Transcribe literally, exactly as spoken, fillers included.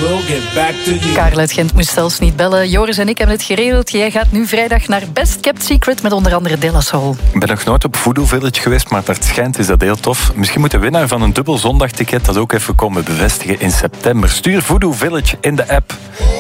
will get back to you. Karel uit Gent moest zelfs niet bellen. Joris en ik hebben het geregeld. Jij gaat nu vrijdag naar Best Kept Secret met onder andere De La Soul. Ik ben nog nooit op Voodoo Village geweest, maar naar het schijnt is dat heel tof. Misschien moet de winnaar van een dubbel zondagticket dat ook even komen bevestigen in september. Stuur Voodoo Village in de app.